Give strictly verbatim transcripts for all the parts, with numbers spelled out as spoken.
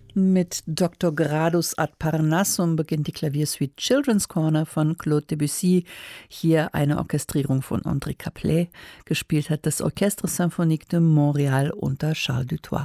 Mit Doktor Gradus ad Parnassum beginnt die Klaviersuite Children's Corner von Claude Debussy. Hier eine Orchestrierung von André Caplet. Gespielt hat das Orchestre Symphonique de Montréal unter Charles Dutoit.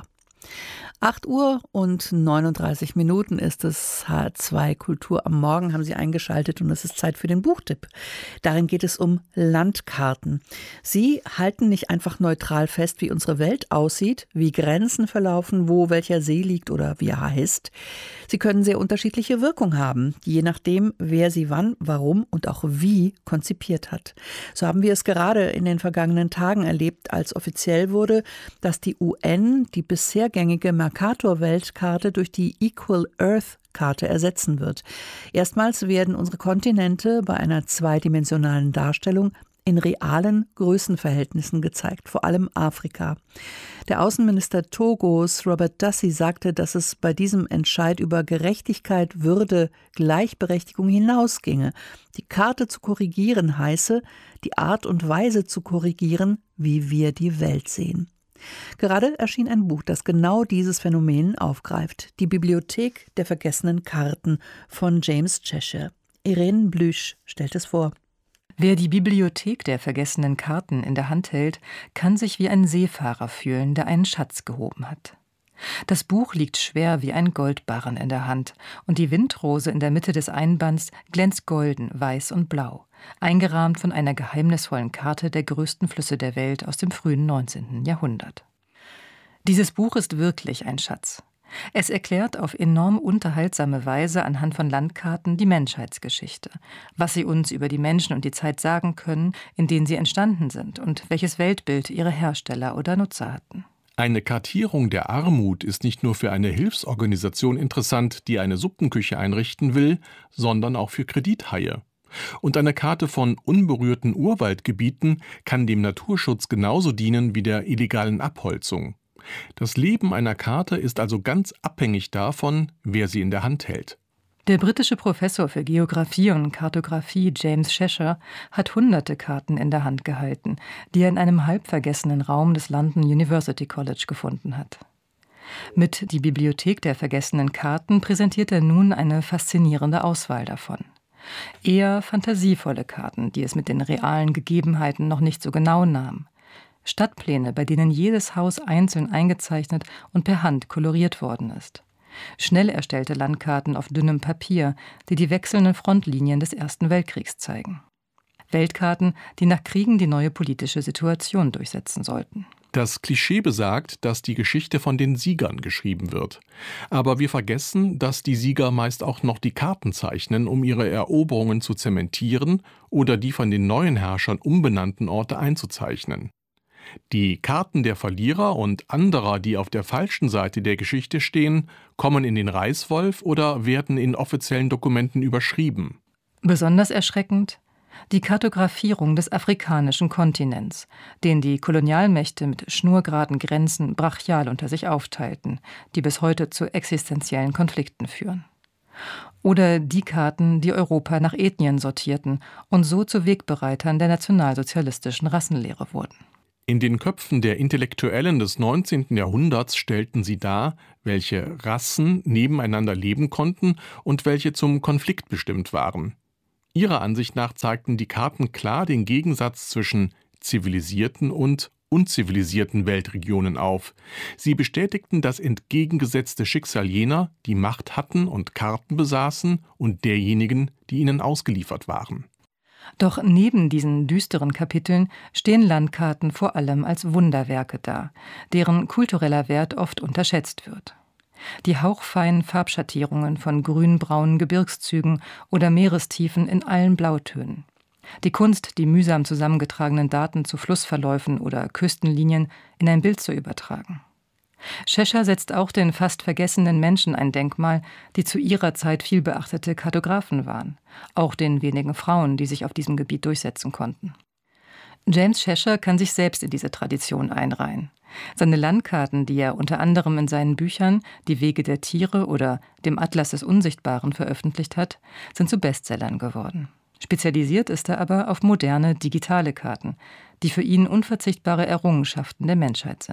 acht Uhr und neununddreißig Minuten ist es. H zwei Kultur am Morgen haben Sie eingeschaltet und es ist Zeit für den Buchtipp. Darin geht es um Landkarten. Sie halten nicht einfach neutral fest, wie unsere Welt aussieht, wie Grenzen verlaufen, wo welcher See liegt oder wie er heißt. Sie können sehr unterschiedliche Wirkung haben, je nachdem, wer sie wann, warum und auch wie konzipiert hat. So haben wir es gerade in den vergangenen Tagen erlebt, als offiziell wurde, dass die U N die bisher gängige Mercator-Weltkarte durch die Equal Earth-Karte ersetzen wird. Erstmals werden unsere Kontinente bei einer zweidimensionalen Darstellung in realen Größenverhältnissen gezeigt, vor allem Afrika. Der Außenminister Togos, Robert Dussey, sagte, dass es bei diesem Entscheid über Gerechtigkeit, Würde, Gleichberechtigung hinausginge. Die Karte zu korrigieren heiße, die Art und Weise zu korrigieren, wie wir die Welt sehen. Gerade erschien ein Buch, das genau dieses Phänomen aufgreift. Die Bibliothek der vergessenen Karten von James Cheshire. Irene Blüsch stellt es vor. Wer die Bibliothek der vergessenen Karten in der Hand hält, kann sich wie ein Seefahrer fühlen, der einen Schatz gehoben hat. Das Buch liegt schwer wie ein Goldbarren in der Hand und die Windrose in der Mitte des Einbands glänzt golden, weiß und blau, eingerahmt von einer geheimnisvollen Karte der größten Flüsse der Welt aus dem frühen neunzehnten Jahrhundert. Dieses Buch ist wirklich ein Schatz. Es erklärt auf enorm unterhaltsame Weise anhand von Landkarten die Menschheitsgeschichte, was sie uns über die Menschen und die Zeit sagen können, in denen sie entstanden sind und welches Weltbild ihre Hersteller oder Nutzer hatten. Eine Kartierung der Armut ist nicht nur für eine Hilfsorganisation interessant, die eine Suppenküche einrichten will, sondern auch für Kredithaie. Und eine Karte von unberührten Urwaldgebieten kann dem Naturschutz genauso dienen wie der illegalen Abholzung. Das Leben einer Karte ist also ganz abhängig davon, wer sie in der Hand hält. Der britische Professor für Geographie und Kartographie James Cheshire hat hunderte Karten in der Hand gehalten, die er in einem halb vergessenen Raum des London University College gefunden hat. Mit Die Bibliothek der vergessenen Karten präsentiert er nun eine faszinierende Auswahl davon. Eher fantasievolle Karten, die es mit den realen Gegebenheiten noch nicht so genau nahm. Stadtpläne, bei denen jedes Haus einzeln eingezeichnet und per Hand koloriert worden ist. Schnell erstellte Landkarten auf dünnem Papier, die die wechselnden Frontlinien des Ersten Weltkriegs zeigen. Weltkarten, die nach Kriegen die neue politische Situation durchsetzen sollten. Das Klischee besagt, dass die Geschichte von den Siegern geschrieben wird. Aber wir vergessen, dass die Sieger meist auch noch die Karten zeichnen, um ihre Eroberungen zu zementieren oder die von den neuen Herrschern umbenannten Orte einzuzeichnen. Die Karten der Verlierer und anderer, die auf der falschen Seite der Geschichte stehen, kommen in den Reißwolf oder werden in offiziellen Dokumenten überschrieben. Besonders erschreckend die Kartografierung des afrikanischen Kontinents, den die Kolonialmächte mit schnurgeraden Grenzen brachial unter sich aufteilten, die bis heute zu existenziellen Konflikten führen. Oder die Karten, die Europa nach Ethnien sortierten und so zu Wegbereitern der nationalsozialistischen Rassenlehre wurden. In den Köpfen der Intellektuellen des neunzehnten Jahrhunderts stellten sie dar, welche Rassen nebeneinander leben konnten und welche zum Konflikt bestimmt waren. Ihrer Ansicht nach zeigten die Karten klar den Gegensatz zwischen zivilisierten und unzivilisierten Weltregionen auf. Sie bestätigten das entgegengesetzte Schicksal jener, die Macht hatten und Karten besaßen, und derjenigen, die ihnen ausgeliefert waren. Doch neben diesen düsteren Kapiteln stehen Landkarten vor allem als Wunderwerke da, deren kultureller Wert oft unterschätzt wird. Die hauchfeinen Farbschattierungen von grün-braunen Gebirgszügen oder Meerestiefen in allen Blautönen. Die Kunst, die mühsam zusammengetragenen Daten zu Flussverläufen oder Küstenlinien in ein Bild zu übertragen. Cheshire setzt auch den fast vergessenen Menschen ein Denkmal, die zu ihrer Zeit viel beachtete Kartografen waren, auch den wenigen Frauen, die sich auf diesem Gebiet durchsetzen konnten. James Cheshire kann sich selbst in diese Tradition einreihen. Seine Landkarten, die er unter anderem in seinen Büchern Die Wege der Tiere oder dem Atlas des Unsichtbaren veröffentlicht hat, sind zu Bestsellern geworden. Spezialisiert ist er aber auf moderne, digitale Karten, die für ihn unverzichtbare Errungenschaften der Menschheit sind.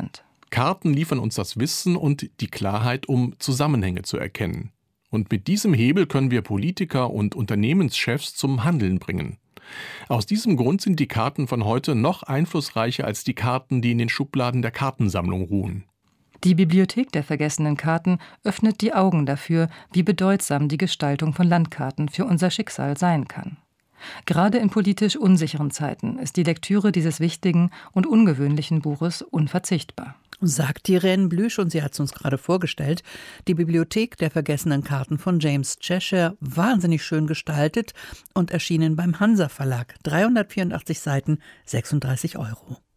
Karten liefern uns das Wissen und die Klarheit, um Zusammenhänge zu erkennen. Und mit diesem Hebel können wir Politiker und Unternehmenschefs zum Handeln bringen. Aus diesem Grund sind die Karten von heute noch einflussreicher als die Karten, die in den Schubladen der Kartensammlung ruhen. Die Bibliothek der vergessenen Karten öffnet die Augen dafür, wie bedeutsam die Gestaltung von Landkarten für unser Schicksal sein kann. Gerade in politisch unsicheren Zeiten ist die Lektüre dieses wichtigen und ungewöhnlichen Buches unverzichtbar. Sagt die Irene Blüsch, und sie hat es uns gerade vorgestellt, die Bibliothek der vergessenen Karten von James Cheshire, wahnsinnig schön gestaltet und erschienen beim Hansa Verlag. dreihundertvierundachtzig Seiten, sechsunddreißig Euro.